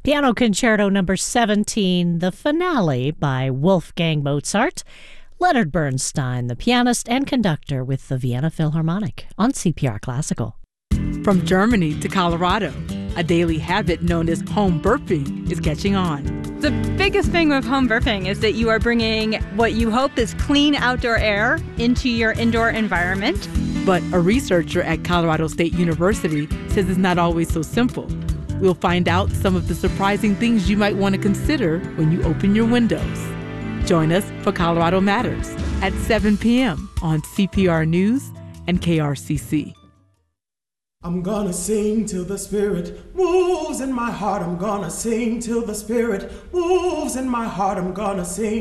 Piano Concerto number 17, the finale by Wolfgang Mozart. Leonard Bernstein, the pianist and conductor with the Vienna Philharmonic on CPR Classical. From Germany to Colorado, a daily habit known as home burping is catching on. The biggest thing with home burping is that you are bringing what you hope is clean outdoor air into your indoor environment. But a researcher at Colorado State University says it's not always so simple. We'll find out some of the surprising things you might want to consider when you open your windows. Join us for Colorado Matters at 7 p.m. on CPR News and KRCC. I'm gonna sing till the spirit moves in my heart. I'm gonna sing till the spirit moves in my heart. I'm gonna sing.